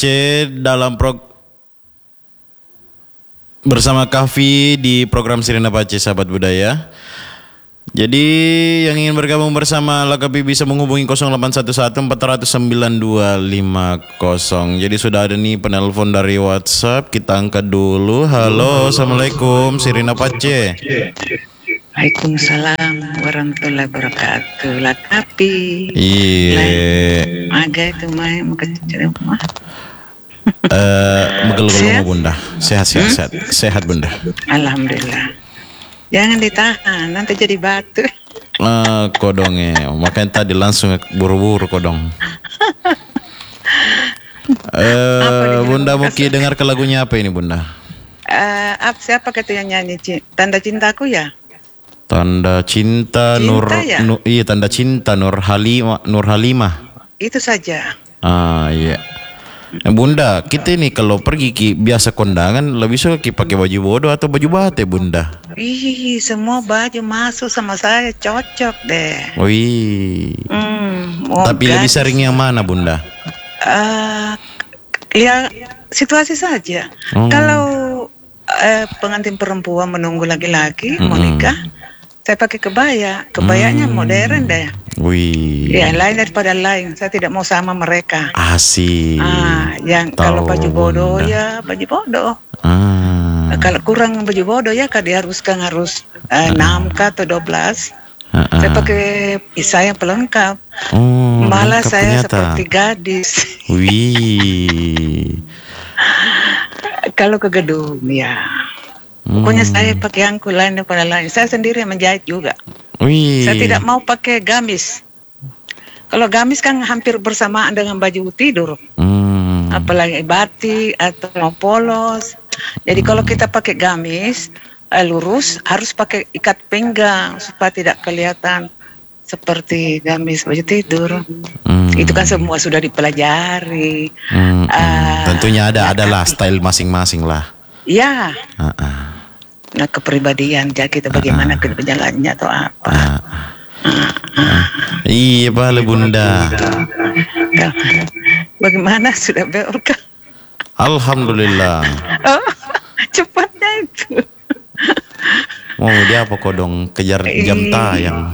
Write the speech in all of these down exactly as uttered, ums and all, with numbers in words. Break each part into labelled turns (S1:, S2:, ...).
S1: dalam pro bersama Kahfi di program Sirina Pace Sahabat Budaya. Jadi yang ingin bergabung bersama Lakapi bisa menghubungi nol delapan satu satu empat nol sembilan dua lima nol. Jadi sudah ada nih penelpon dari WhatsApp. Kita angkat dulu. Halo, assalamualaikum Sirina Pace.
S2: Waalaikumsalam warahmatullahi wabarakatuh. Lakapi.
S1: Iya.
S2: Agak itu main muka cicak rumah.
S1: Eh, megel-megel Bunda. Sehat sehat hmm? sehat. Sehat Bunda.
S2: Alhamdulillah. Jangan ditahan, nanti jadi batu.
S1: Ah, kodongnya. Makanya tadi langsung buru-buru kodong. Eh, Bunda Muki dengar ke lagunya apa ini Bunda?
S2: Uh, apa siapa kata yang nyanyi Tanda Cintaku ya?
S1: Tanda cinta, cinta Nur, ya? Nur iya Tanda Cinta Nur Halimah Nur Halimah.
S2: Itu saja.
S1: Ah iya. Bunda, kita ini kalau pergi ki biasa kondangan lebih suka ki pakai baju bodoh atau baju batik Bunda?
S2: Ih, semua baju masuk sama saya cocok deh.
S1: Wih.
S2: Hmm,
S1: Tapi lebih sering yang mana Bunda?
S2: Uh, ya situasi saja. Hmm. Kalau uh, pengantin perempuan menunggu laki-laki hmm. mau nikah, saya pakai kebaya. Kebayanya hmm. modern deh.
S1: Wih.
S2: Ya lain daripada lain. Saya tidak mau sama mereka.
S1: Asik.
S2: Ah, yang Tau kalau baju bodoh Bunda. Ya baju bodoh. Ah. Kalau kurang baju bodoh ya kan diharuskan harus uh, enam kah atau dua belas. Uh, uh. Saya pakai saya pelengkap. Oh, malah saya ternyata. Seperti gadis.
S1: Wih.
S2: Kalau ke gedung ya. Hmm. Pokoknya saya pakai angkul lain daripada lain. Saya sendiri menjahit juga.
S1: Wih.
S2: Saya tidak mau pakai gamis. Kalau gamis kan hampir bersamaan dengan baju tidur. Hmm. Apalagi batik atau mau polos. Jadi hmm. kalau kita pakai gamis eh, lurus harus pakai ikat pinggang supaya tidak kelihatan seperti gamis baju tidur. Hmm. Itu kan semua sudah dipelajari.
S1: Hmm. Uh, Tentunya ada adalah style masing-masing lah.
S2: Ya.
S1: Uh-uh.
S2: Nah, kepribadian jadi kita bagaimana uh-uh. berjalannya atau apa.
S1: Uh-uh. Uh-uh. Iya, boleh Bunda.
S2: Bagaimana sudah berkah?
S1: Alhamdulillah.
S2: Oh, cepatnya itu.
S1: Oh, dia apa kodong kejar jam tayang.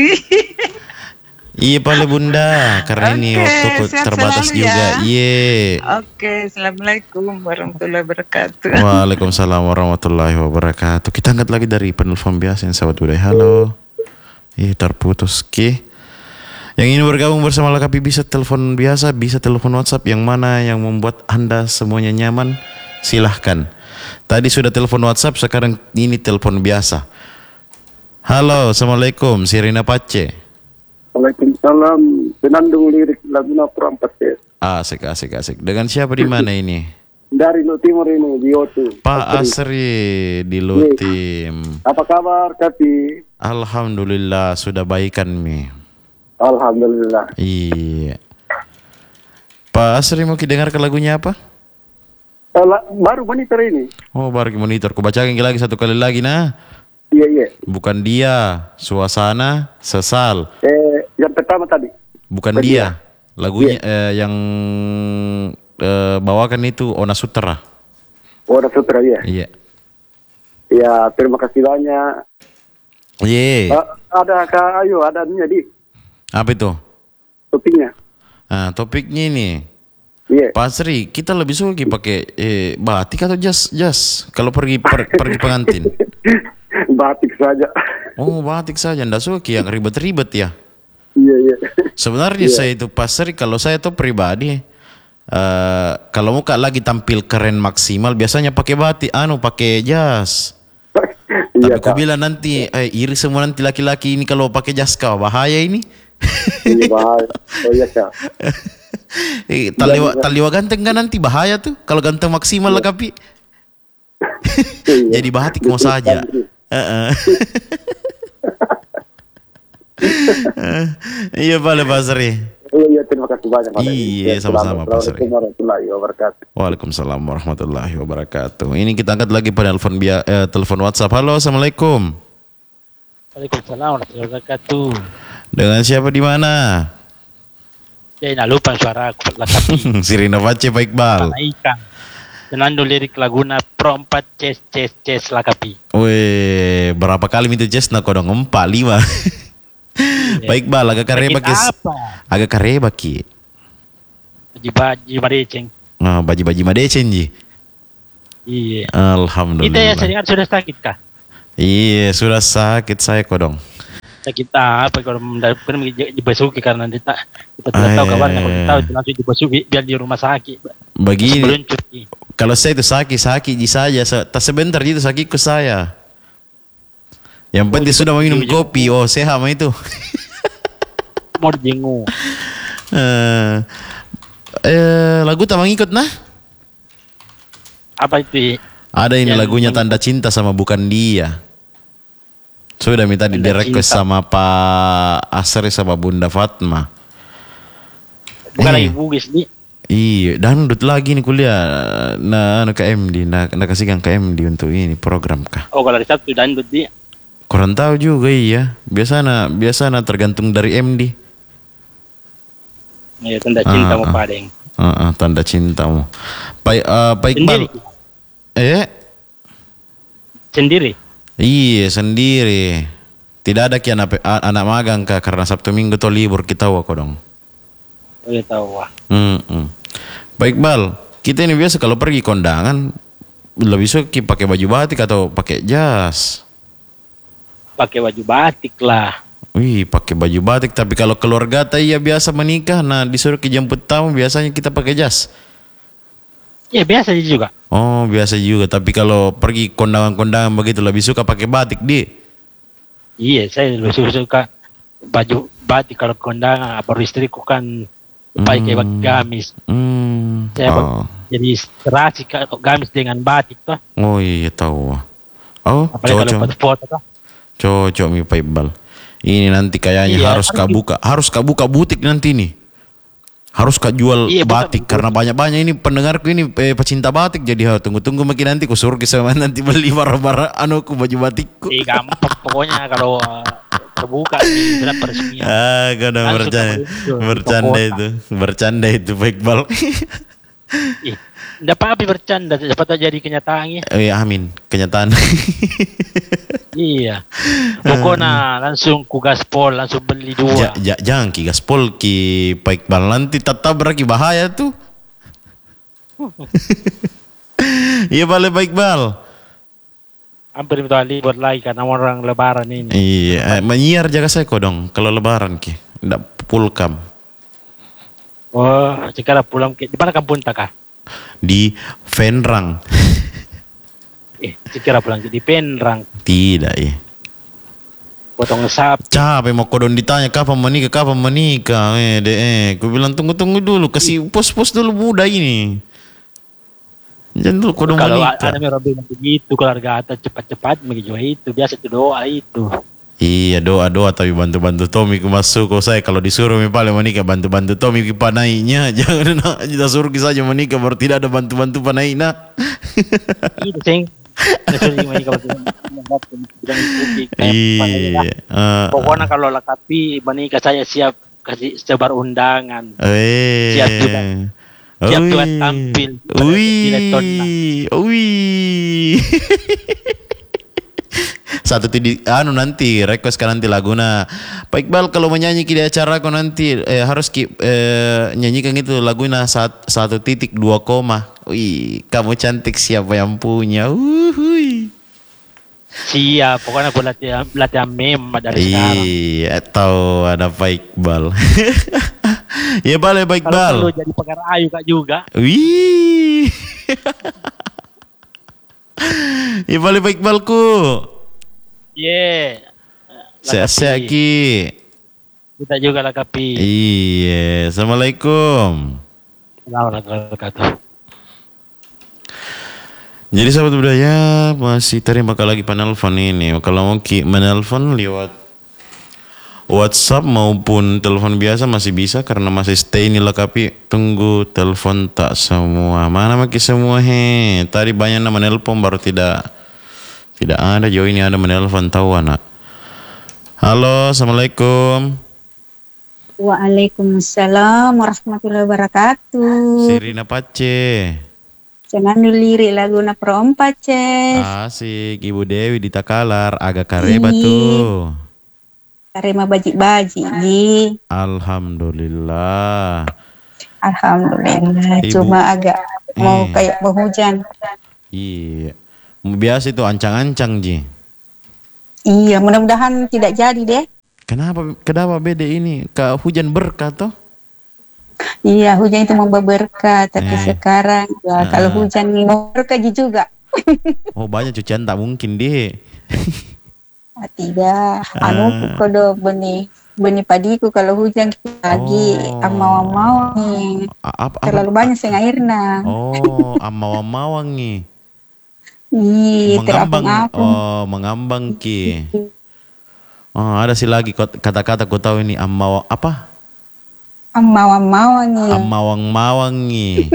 S1: Iya boleh Bunda, karena okay, ini waktu terbatas juga. Iya.
S2: Yeah. Oke, okay, assalamualaikum warahmatullahi wabarakatuh.
S1: Waalaikumsalam warahmatullahi wabarakatuh. Kita angkat lagi dari penelpon biasa yang sahabat budaya. Halo. Ih terputus ki. Yang ingin bergabung bersama Lakapi bisa telepon biasa, bisa telepon WhatsApp. Yang mana yang membuat Anda semuanya nyaman? Silahkan. Tadi sudah telepon WhatsApp, sekarang ini telepon biasa. Halo, assalamualaikum, Sirina Pace.
S3: Waalaikumsalam, penandung lirik Laguna Prampatnya.
S1: Asik, asik, asik. Dengan siapa di mana ini?
S3: Dari Lu Timur ini, di Otu.
S1: Pak Asri di Lu Tim.
S3: Apa kabar, Kapi?
S1: Alhamdulillah, sudah baikan mi.
S3: Alhamdulillah.
S1: Iya. Pak Asri mau dengar ke lagunya apa?
S3: Baru monitor ini.
S1: Oh, baru monitor. Ku bacakan lagi satu kali lagi nah.
S3: Iya, iya.
S1: Bukan dia, suasana sesal.
S3: Eh, yang pertama tadi.
S1: Bukan dia. dia. Lagunya yeah. eh, yang eh, bawakan itu Ona Sutra.
S3: Ona Sutra ya.
S1: Iya.
S3: Ya, terima kasih banyak.
S1: Iya.
S3: Uh, ada Kak Ayu, ada jadi.
S1: Apa itu?
S3: Topiknya.
S1: Ah, topiknya ini.
S3: Iya.
S1: Pak Sri, kita lebih suka pakai eh, batik atau jas jas kalau pergi per, pergi pengantin.
S3: Batik saja.
S1: Oh, batik saja. Nggak suka yang ribet-ribet ya?
S3: Iya, iya.
S1: Sebenarnya
S3: yeah.
S1: saya itu Pak Sri, kalau saya tuh pribadi, uh, kalau muka lagi tampil keren maksimal, biasanya pakai batik, anu pakai jas. Tapi
S3: iya,
S1: aku bilang nanti, eh, iri semua nanti laki-laki ini kalau pakai jas kau bahaya ini.
S3: Ini bahaya. Oh iya Kak.
S1: eh, taliwa, taliwa ganteng kan nanti bahaya tuh. Kalau ganteng maksimal lah Kapi. Jadi batik mau saja. Uh-uh. Iya Pak Pak Sri.
S3: Iya terima kasih banyak Pak.
S1: Iya sama-sama Pak Sri.
S3: Assalamualaikum warahmatullahi wabarakatuh.
S1: Waalaikumsalam warahmatullahi wabarakatuh. Ini kita angkat lagi penelpon via eh, telepon WhatsApp. Halo, assalamualaikum.
S4: Waalaikumsalam warahmatullahi wabarakatuh.
S1: Dengan siapa di mana?
S4: Saya nak lupa suara aku lakapi.
S1: Sirina Pace Pak Iqbal.
S4: Tanah ikan. Senando lirik laguna pro empat ces ces ces lakapi.
S1: Weh, berapa kali minta Jess nak kodong empat lima. Pak Iqbal agak kareba
S4: Sakit
S1: kis.
S4: apa?
S1: Agak kareba ki.
S4: Baji-baji madeceng.
S1: Nah, baji-baji madecen ji.
S4: Iya.
S1: Alhamdulillah.
S4: Kita ya seringan sudah sakit kah?
S1: Iya, sudah sakit saya kodong.
S4: Sakit apa kalau mendapatkan dibasuki karena kita kita tidak tahu kabarnya, kalau kita tahu itu langsung dibasuki biar di rumah sakit.
S1: Begini.
S4: Meluncur, Ki.
S1: Kalau saya itu sakit sakit ji saja. Se- Tak sebentar itu sakit ke saya. Yang penting sudah minum kopi. Oh, sehat mah itu.
S4: Mau jengu.
S1: Eh, eh, lagu tak mengikut nah?
S4: Apa itu?
S1: Ada ini
S4: Yang
S1: lagunya
S4: mengikut.
S1: Tanda Cinta sama Bukan Dia. Sudah minta di
S4: Tanda
S1: request
S4: Cinta.
S1: sama Pak Asri sama Bunda Fatma.
S4: Bukan
S1: Eh.
S4: lagi bugis nih.
S1: Iya, dangdut lagi nih kuliah. Nah, nah ke M D, nah, nah kasihkan ke M D untuk ini program kah?
S4: Oh kalau hari Sabtu dangdut dia.
S1: Kurang tahu juga iya. Biasanya biasanya tergantung dari M D.
S4: Ya tanda cinta
S1: Ah,
S4: mau
S1: ah.
S4: padeng.
S1: Ah, ah, tanda cintamu. Baik, uh, baik
S4: Sendiri.
S1: Bal. Eh,
S4: Sendiri.
S1: iya sendiri. Tidak ada kian anak, anak magang kah karena Sabtu Minggu tuh libur kita wako dong.
S4: Oh ya tahu wah.
S1: Hmm, hmm. Baik Bal, kita ini biasa kalau pergi kondangan lebih suka pakai baju batik atau pakai jas.
S4: Pakai baju batik lah.
S1: Wih, pakai baju batik. Tapi kalau keluarga tak iya biasa menikah, nah disuruh ke jemput tamu biasanya kita pakai jas.
S4: Ya biasa aja juga.
S1: Oh, biasa juga. Tapi kalau pergi kondangan-kondangan begitu lebih suka pakai batik di.
S4: Iya saya lebih suka baju batik kalau kondangan. Baru istriku kan pakai
S1: Hmm.
S4: gamis.
S1: Hmm.
S4: Saya
S1: Oh.
S4: jadi serasi kalau gamis dengan batik tuh.
S1: Oh iya tahu. Oh,
S4: Apalagi kalau
S1: cocok.
S4: foto-foto tuh.
S1: Cocok mi Pak Iqbal. Ini nanti kayaknya
S4: Iya,
S1: harus
S4: nanti-
S1: kak buka, harus kak buka butik nanti nih. Harus kak jual
S4: Iya, buka
S1: batik
S4: butik.
S1: karena banyak-banyak ini pendengarku ini eh, pecinta batik jadi ha, tunggu-tunggu makin nanti ku suruh ke sama nanti beli barang-barang anu ku baju batikku.
S4: Eh gampang pokoknya kalau uh, terbuka di surat peresmian.
S1: Ah, kau dah
S4: Langsung
S1: bercanda,
S4: kamu itu,
S1: bercanda
S4: di
S1: itu, bercanda itu Pak Iqbal.
S4: Ih, enggak apa-apa bercanda, dapat jadi kenyataannya.
S1: Eh, amin, kenyataan.
S4: Iya. Pokoknya langsung ku gaspol, langsung beli
S1: ja,
S4: dua.
S1: ja, jangan ki gaspol ki Pak Iqbal nanti tetap berarti bahaya tuh. Iya balik Pak Iqbal.
S4: Hampir minta libur lagi karena orang lebaran ini.
S1: Iya, eh, menyiar jaga saya kok dong kalau lebaran ki, ndak pulkam
S4: Oh, sekarang pulang ke di mana kampung tak kah?
S1: di Venrang.
S4: Eh, sekarang pulang ke di Penrang,
S1: Tidak ya.
S4: potong sapi.
S1: Capek mau kodon ditanya kapan menikah, kapan menikah. Eh, deh, eh, ku bilang tunggu-tunggu dulu, kasih pos-pos dulu budak ini. Jangan dulu kodon
S4: Kalau
S1: menikah.
S4: ada yang bilang begitu, keluarga atas cepat-cepat begitu itu biasa itu doa itu.
S1: Iya doa-doa tapi bantu-bantu Tommy ku masuk kok saya kalau disuruh mi paling menikah bantu-bantu Tommy ki panaiknya jangan nak kita suruh ki saja menikah baru tidak ada bantu-bantu panaiknya.
S4: Itu sing. Nesuri ini kalau bilang ikuti
S1: Iya. eh,
S4: Pokoknya kalau lakapi menikah saya siap kasih sebar undangan.
S1: Eh.
S4: Siap juga. Siap
S1: Ui.
S4: juga tampil.
S1: Wih. Wih. Satu tidi anu nanti request kan nanti laguna Pak Iqbal kalau menyanyi di acara aku nanti eh, harus ki, eh, nyanyikan itu laguna sat, satu titik dua koma. Wih, kamu cantik siapa yang punya? Uhui.
S4: Siap, pokoknya aku latihan, latihan mem dari sekarang.
S1: Iya, tahu ada Pak Iqbal. Ya boleh Pak
S4: Kalau
S1: Iqbal.
S4: perlu jadi pegar ayu kak juga.
S1: Wih. Ya boleh Pak Iqbalku.
S4: Ye.
S1: Sehat-sehat Ki.
S4: Kita juga lakapi.
S1: Iya, Assalamualaikum.
S4: Assalamualaikum.
S1: Jadi sahabat budaya masih terima lagi penelpon ini. Kalau mau ki menelpon lewat WhatsApp maupun telepon biasa masih bisa karena masih stay ini lengkapi. Tunggu telepon tak semua. Mana maki semua he? Tadi banyak nama menelpon baru tidak tidak ada. Jo ini ada menelpon tahu anak. Halo, assalamualaikum.
S5: Waalaikumsalam warahmatullahi wabarakatuh.
S1: Sirina Pace.
S5: Senandu lirik lagu na perempat, Ces.
S1: Asik, Ibu Dewi di Takalar, agak kareba tuh.
S5: Karema baji-baji, Ji.
S1: Alhamdulillah.
S5: Alhamdulillah,
S1: Ibu.
S5: cuma agak mau
S1: Eh.
S5: kayak berhujan.
S1: Iya. Biasa itu ancang-ancang, Ji.
S5: Iya, mudah-mudahan tidak jadi deh.
S1: Kenapa kenapa beda ini? Ke hujan berkah toh?
S5: Iya, hujan itu membawa berkah, tapi
S1: Eh.
S5: sekarang ya
S1: Ah.
S5: kalau hujan ini mau berkah Ji juga.
S1: Oh, banyak cucian tak mungkin deh.
S5: Ah, tidak, anu
S1: Ah.
S5: kodo benih benih padiku kalau hujan lagi
S1: Oh.
S5: amau-amau nih.
S1: A- Apa,
S5: Terlalu
S1: apa?
S5: banyak sing airna.
S1: Oh, amawang-mawang nih.
S5: Iya,
S1: Mengambang.
S5: terapung-apung.
S1: Oh, mengambang ki. Oh, ada sih lagi kot- kata-kata ku tahu ini amaw apa?
S5: Amau-amau nih.
S1: Amawang-mawang nih.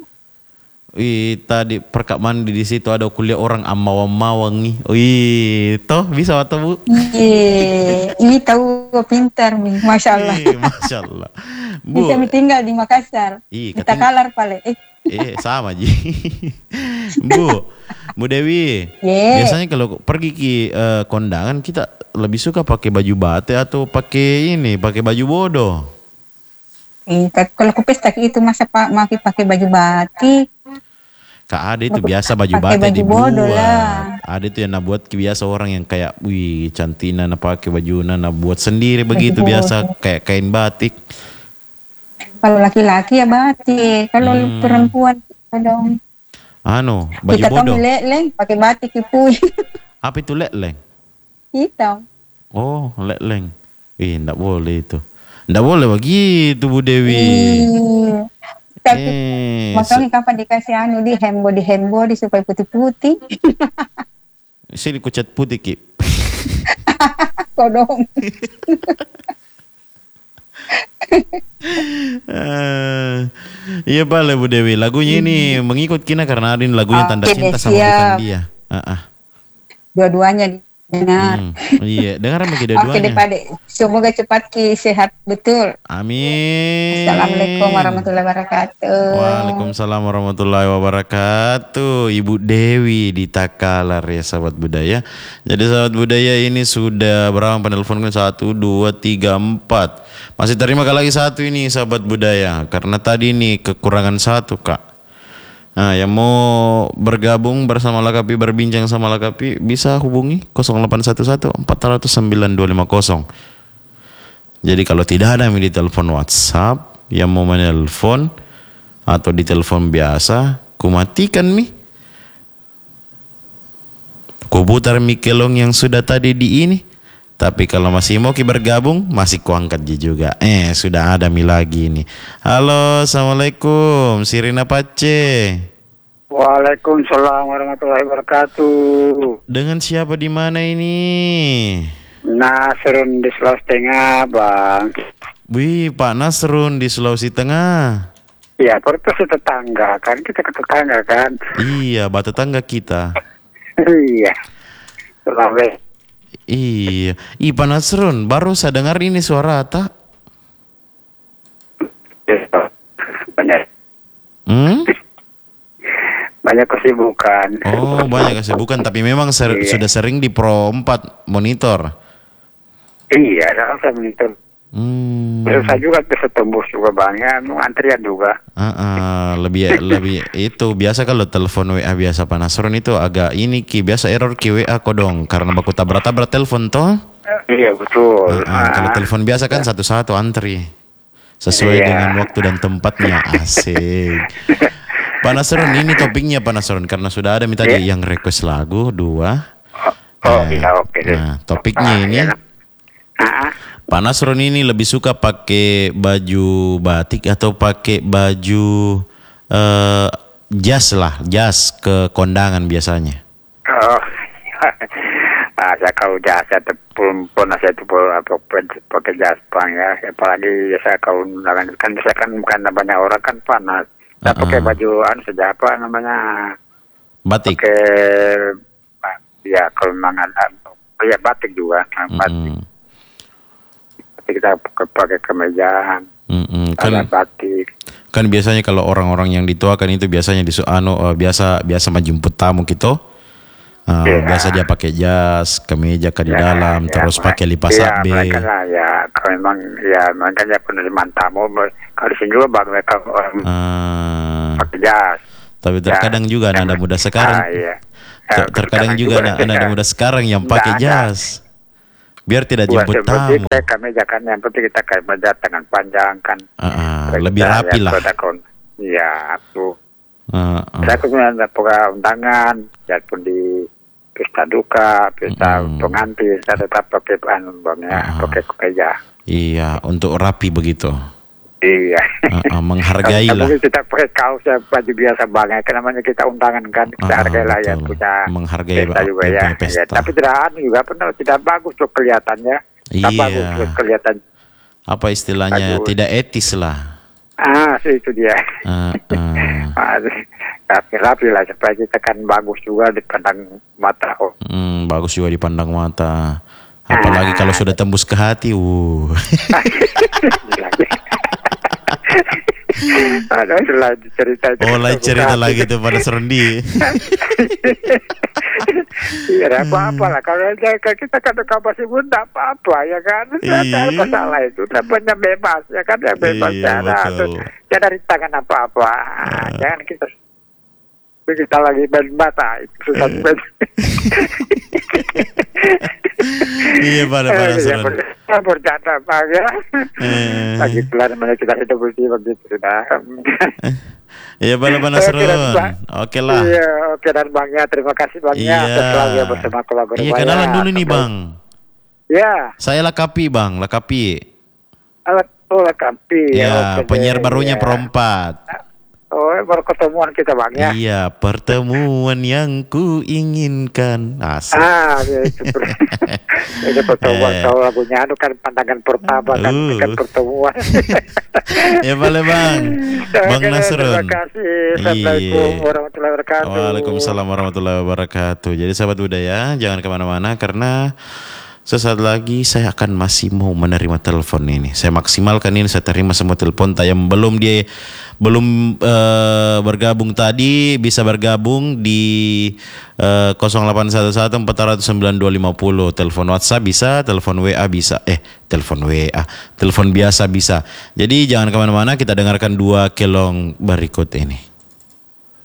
S1: Wih, tadi perkap mandi di situ ada kuliah orang amawang-mawang nih. Wih, toh bisa atau Bu?
S5: Iya, ini tahu pintar nih, masya Allah.
S1: Ih, Masya Allah. Bu,
S5: Bisa mi tinggal di Makassar.
S1: Ih,
S5: Di
S1: katanya-
S5: Takalar pale. Eh,
S1: eh sama Ji. Bu, Bu Dewi.
S5: Ye.
S1: Biasanya kalau pergi ke eh, kondangan kita lebih suka pakai baju batik atau pakai ini, pakai baju bodoh?
S5: eh, tak- kalau ke pesta itu masa pak maki pakai baju batik.
S1: Kak Ade itu biasa baju
S5: Pakai
S1: batik
S5: baju
S1: dibuat.
S5: bodoh lah.
S1: Ade itu yang nak buat biasa orang yang kayak, wih cantina nak pakai baju na nak buat sendiri begitu
S5: bodoh.
S1: biasa kayak kain batik.
S5: Kalau laki-laki ya batik. Kalau
S1: Hmm.
S5: perempuan dong.
S1: Anu, baju
S5: Kita tahu
S1: bodoh.
S5: leleng pakai batik ipui.
S1: Apa itu lekleng?
S5: Hitam.
S1: Oh, lekleng. Ih, enggak boleh itu. Enggak boleh begitu Bu Dewi.
S5: Iya. Tapi
S1: Eh,
S5: makanya kapan dikasih anu di hembo di hembo di supaya putih-putih.
S1: sini ku cat putih Ki.
S5: Kodong.
S1: Eh, iya boleh Bu Dewi. Lagunya ini mengikut Kina karena ada ini lagunya Tanda
S5: Oke
S1: Cinta
S5: deh,
S1: sama Bukan
S5: siap.
S1: Dia. Ah, ah.
S5: Dua-duanya dengar.
S1: Hmm, iya, dengar sama
S5: Oke
S1: dua-duanya.
S5: deh Pak Dek. Semoga cepat Ki sehat betul.
S1: Amin.
S5: Assalamualaikum warahmatullahi wabarakatuh.
S1: Waalaikumsalam warahmatullahi wabarakatuh. Ibu Dewi di Takalar ya sahabat budaya. Jadi sahabat budaya ini sudah berapa penelpon kan? Satu, dua, tiga, empat. Masih terima lagi satu ini sahabat budaya. Karena tadi ini kekurangan satu Kak. Nah yang mau bergabung bersama Lakapi, berbincang sama Lakapi bisa hubungi nol delapan satu satu empat nol nol sembilan dua lima nol. Jadi kalau tidak ada yang di telepon WhatsApp yang mau menelpon atau di telepon biasa, ku matikan mi. Ku putar mikelong yang sudah tadi di ini. Tapi kalau masih mau ki bergabung, masih ku angkat je juga. Eh, sudah ada mi lagi nih. Halo, Assalamualaikum. Sirina Pace.
S3: Waalaikumsalam warahmatullahi wabarakatuh.
S1: Dengan siapa di mana ini?
S3: Nasrun di Sulawesi Tengah, Bang.
S1: Wih, Pak Nasrun di Sulawesi Tengah.
S3: Iya, itu tetangga kan, kita ke tetangga kan.
S1: Iya, batu tangga kita.
S3: Iya. Sulawesi.
S1: Iya, Ih Pak Nasrun, baru saya dengar ini suara tak?
S3: Banyak
S1: Hmm?
S3: banyak kesibukan.
S1: Oh, banyak kesibukan, tapi memang ser-
S3: Iya.
S1: sudah sering di Pro empat monitor.
S3: Iya, saya monitor.
S1: Hmm.
S3: Terus saya juga bisa tembus juga banyak, antrian juga.
S1: Ah, ah, lebih lebih itu biasa kalau telepon W A biasa Pak Nasrun itu agak ini ki biasa error ki W A kodong karena baku tabrak-tabrak telepon toh.
S3: Iya betul.
S1: Ah, ah, kalau
S3: Ah,
S1: telepon biasa kan satu-satu antri sesuai
S3: Iya.
S1: dengan waktu dan tempatnya. Asik. Pak Nasrun ini topiknya Pak Nasrun karena sudah ada minta
S3: Iya.
S1: yang request lagu dua.
S3: oh
S1: Eh,
S3: iya oke deh.
S1: Nah, topiknya
S3: Ah,
S1: ini
S3: iya. Ah, ah.
S1: Pak Nasrun ini lebih suka pakai baju batik atau pakai baju eh, jas lah, jas ke kondangan biasanya.
S3: Oh, ah, saya kalau jasa itu pun pun saya itu pun apa pakai jas pang ya. Apalagi saya kalau undangan kan saya kan bukan banyak orang kan panas. Saya pakai
S1: Uh-uh.
S3: baju anu saja apa namanya
S1: Batik.
S3: pakai ya kalau memang ada oh ya batik juga batik.
S1: Mm-mm.
S3: kita pakai, pakai kemejaan,
S1: Mm-mm.
S3: alat
S1: Kan
S3: batik.
S1: kan biasanya kalau orang-orang yang dituakan itu biasanya di anu eh, biasa biasa menjemput tamu gitu. Ah,
S3: Iya.
S1: biasa dia pakai jas, kemeja ke di
S3: Ya,
S1: dalam,
S3: ya,
S1: terus
S3: mereka-
S1: pakai lipas
S3: ya,
S1: B.
S3: mereka lah ya, kalau memang ya makanya penerimaan tamu, kalau di sini juga bang mereka orang
S1: Ah,
S3: pakai jas.
S1: tapi terkadang
S3: Ya,
S1: juga
S3: ya,
S1: anak muda
S3: ah,
S1: sekarang,
S3: iya.
S1: ter-
S3: Ya,
S1: terkadang juga anak anak muda sekarang yang
S3: Nggak
S1: pakai
S3: ada.
S1: jas, biar tidak
S3: Bukan
S1: jemput
S3: seperti
S1: tamu.
S3: kayak kemeja kan, yang penting kita kayak meja tangan panjang kan.
S1: Ah, ah,
S3: Terus
S1: lebih
S3: kita
S1: rapi
S3: ya,
S1: lah.
S3: kita kon- Iya, aku.
S1: Ah, ah.
S3: Saya kemudian ada program undangan, ya pun di pesta duka, pesta
S1: Mm.
S3: pengantin, saya tetap pakai anu bang ya,
S1: Ah.
S3: pakai kemeja.
S1: Iya, untuk rapi begitu.
S3: Iya.
S1: Ah, ah, menghargai
S3: Kalau
S1: lah.
S3: mungkin kita pakai kaos ya baju biasa banget, kan namanya kita undangan kan, kita
S1: Ah,
S3: hargai lah ya
S1: betul.
S3: punya
S1: Menghargai
S3: pesta
S1: Pak,
S3: juga
S1: yang
S3: ya.
S1: punya pesta.
S3: Ya, tapi tidak anu juga pernah tidak bagus tuh kelihatannya. Tidak
S1: Iya.
S3: bagus tuh kelihatan.
S1: Apa istilahnya?
S3: Bagus.
S1: Tidak etis lah.
S3: Ah, sih, itu dia.
S1: Ah, ah.
S3: Ah, rapi-rapi lah supaya kita kan bagus juga dipandang mata. Oh.
S1: Hmm, bagus juga dipandang mata. Apalagi kalau sudah tembus ke hati, uh.
S3: Ada lain cerita itu.
S1: Oh, lain cerita lagi tuh pada Serendi.
S3: Iya, ada apa-apa lah. Kalau aja kita kan kabar sibuk, tidak apa-apa ya kan. Tidak ada
S1: Iya.
S3: masalah itu. Namanya bebas ya kan, ya bebas.
S1: Iya,
S3: Tidak
S1: betul.
S3: ada rintangan apa-apa. Ah, Jangan kita kita lagi main mata itu susah banget.
S1: Iya, pada pada
S3: Eh, ya,
S1: Serendi.
S3: ber- ya, bercanda bang ya.
S1: Eh.
S3: Lagi pelan namanya kita hidup bersih begitu sudah.
S1: Iya, pada pada
S3: Oke,
S1: Serun.
S3: dan, Bang.
S1: Oke lah.
S3: Iya, oke dan bang ya, terima kasih bang ya.
S1: Iya.
S3: Atas selalu ya bersama kolaborator.
S1: Iya, kenalan dulu nih, Bang.
S3: Ya,
S1: Saya Lakapi, Bang. Lakapi.
S3: alat oh Kampi.
S1: Ya,
S3: oke
S1: penyiar
S3: deh,
S1: barunya
S3: ya.
S1: Perempat.
S3: Oh, baru ketemuan kita bang ya.
S1: Iya, pertemuan yang ku inginkan. Asik.
S3: Ah, ya, itu ber- itu pertemuan
S1: Eh.
S3: kalau lagunya anu kan pandangan pertama kan,
S1: Uh.
S3: kan pertemuan.
S1: Ya boleh, Bang. Bang
S3: Oke,
S1: Nasrun.
S3: terima kasih. Assalamualaikum
S1: Iya.
S3: warahmatullahi wabarakatuh.
S1: Waalaikumsalam warahmatullahi wabarakatuh. Jadi sahabat budaya, jangan kemana-mana karena sesaat lagi saya akan masih mau menerima telepon ini. Saya maksimalkan ini, saya terima semua telepon. Yang belum dia belum eh, bergabung tadi bisa bergabung di eh, nol delapan satu satu empat nol sembilan dua lima nol. Telepon WhatsApp bisa, telepon W A bisa. Eh, telepon W A, telepon biasa bisa. Jadi jangan kemana-mana, kita dengarkan dua kelong berikut ini.